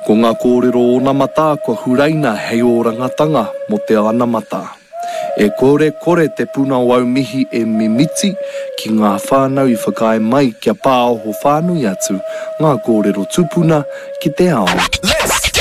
Ko ngā kōrero o nā mata, kua huraina hei o rangatanga mo te ana mata. E kore te puna o au mihi e mimiti ki ngā whānau I whakae mai kia pāoho whānui atu ngā kōrero tupuna ki te ao.